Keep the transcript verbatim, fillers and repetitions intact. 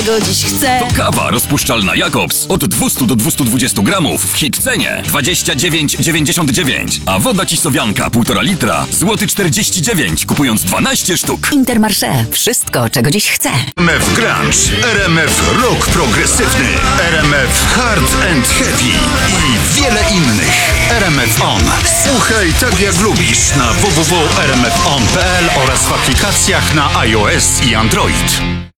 Go dziś chcę. To kawa rozpuszczalna Jakobs od dwieście do dwustu dwudziestu gramów w hit cenie dwadzieścia dziewięć dziewięćdziesiąt dziewięć, a woda Cisowianka półtora litra złoty czterdzieści dziewięć, kupując dwanaście sztuk. Intermarché. Wszystko, czego dziś chcę. R M F Grunge, R M F Rock Progresywny, R M F Hard and Heavy i wiele innych. R M F On. Słuchaj tak jak lubisz na w w w kropka r m f on kropka p l oraz w aplikacjach na iOS i Android.